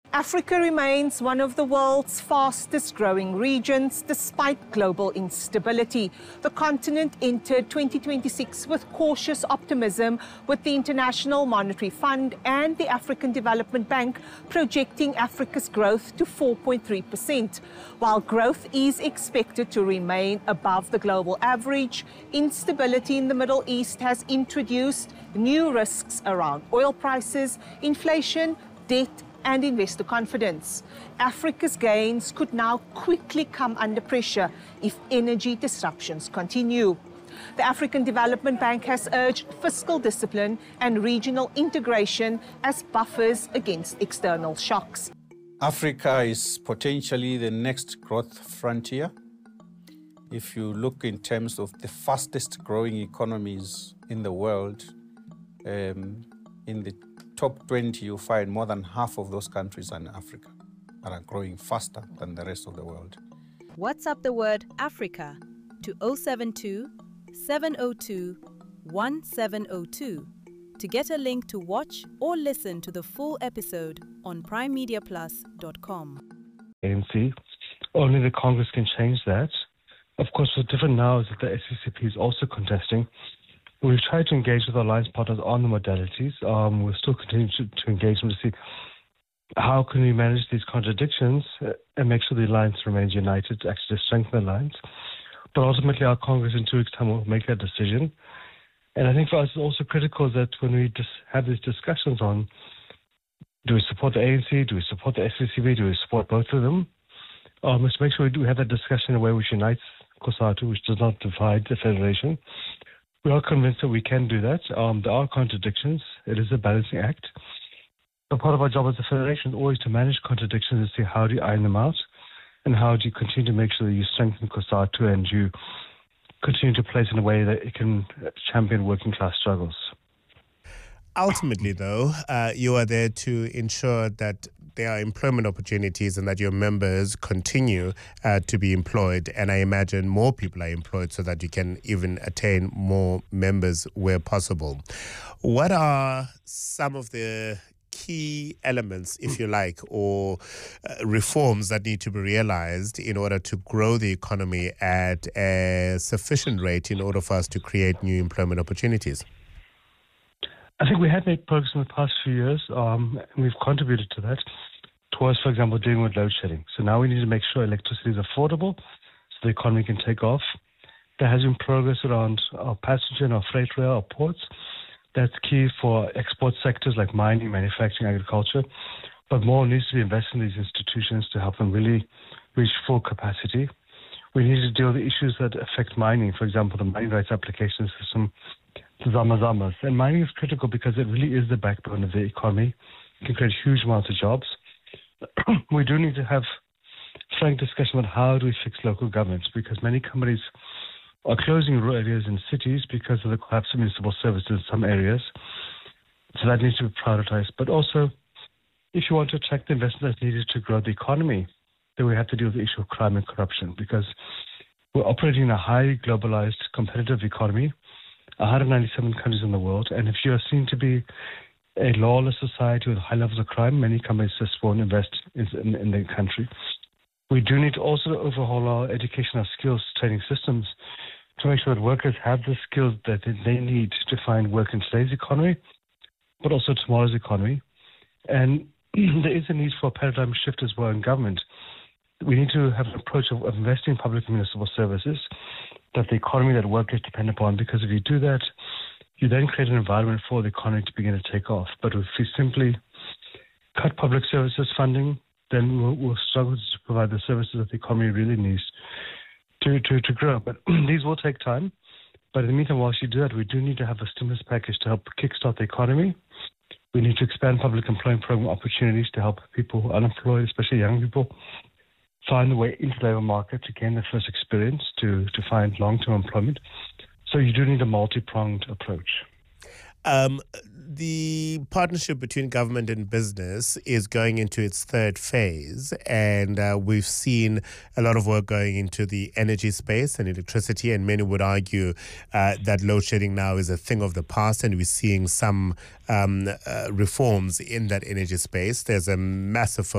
Africa remains one of the world's fastest growing regions despite global instability. The continent entered 2026 with cautious optimism, with the International Monetary Fund and the African Development Bank projecting Africa's growth to 4.3%. While growth is expected to remain above the global average, instability in the Middle East has introduced new risks around oil prices, inflation, debt, and investor confidence. Africa's gains could now quickly come under pressure if energy disruptions continue. The African Development Bank has urged fiscal discipline and regional integration as buffers against external shocks. Africa is potentially the next growth frontier. If you look in terms of the fastest growing economies in the world, in the top 20, you find more than half of those countries are in Africa and are growing faster than the rest of the world. WhatsApp the word Africa to 072 702 1702 to get a link to watch or listen to the full episode on primemediaplus.com. ANC, only the Congress can change that. Of course, what's different now is that the SCCP is also contesting. We've tried to engage with our alliance partners on the modalities. We're still continuing to engage them to see how can we manage these contradictions and make sure the alliance remains united to actually strengthen the alliance. But ultimately, our Congress in 2 weeks' time will make that decision. And I think for us, it's also critical that when we just have these discussions on do we support the ANC, do we support the SCCP, do we support both of them, let's make sure we do have that discussion in a way which unites COSATU, which does not divide the Federation. We are convinced that we can do that. There are contradictions. It is a balancing act. But part of our job as a federation is always to manage contradictions and see how do you iron them out and how do you continue to make sure that you strengthen COSATU and you continue to place in a way that it can champion working class struggles. Ultimately, though, you are there to ensure that there are employment opportunities and that your members continue to be employed. And I imagine more people are employed so that you can even attain more members where possible. What are some of the key elements, if you like, or reforms that need to be realized in order to grow the economy at a sufficient rate in order for us to create new employment opportunities? I think we have made progress in the past few years, and we've contributed to that, towards, for example, dealing with load shedding. So now we need to make sure electricity is affordable so the economy can take off. There has been progress around our passenger and our freight rail, our ports. That's key for export sectors like mining, manufacturing, agriculture. But more needs to be invested in these institutions to help them really reach full capacity. We need to deal with the issues that affect mining, for example, the mining rights application system, the Zama-Zamas. And mining is critical because it really is the backbone of the economy. It can create huge amounts of jobs. We do need to have frank discussion about how do we fix local governments, because many companies are closing rural areas in cities because of the collapse of municipal services in some areas. So that needs to be prioritized. But also, if you want to attract the investment that's needed to grow the economy, then we have to deal with the issue of crime and corruption, because we're operating in a highly globalized, competitive economy, 197 countries in the world, and if you are seen to be a lawless society with high levels of crime, many companies just won't invest in the country. We do need to also overhaul our educational skills training systems to make sure that workers have the skills that they need to find work in today's economy, but also tomorrow's economy. And there is a need for a paradigm shift as well in government. We need to have an approach of investing in public and municipal services that the economy, that workers depend upon, because if you do that, you then create an environment for the economy to begin to take off. But if we simply cut public services funding, then we'll struggle to provide the services that the economy really needs to grow. But these will take time. But in the meantime, whilst you do that, we do need to have a stimulus package to help kickstart the economy. We need to expand public employment program opportunities to help people unemployed, especially young people, find a way into the labor market to gain their first experience, to find long-term employment. So you do need a multi-pronged approach. The partnership between government and business is going into its third phase, and we've seen a lot of work going into the energy space and electricity, and many would argue that load shedding now is a thing of the past, and we're seeing some reforms in that energy space. There's a massive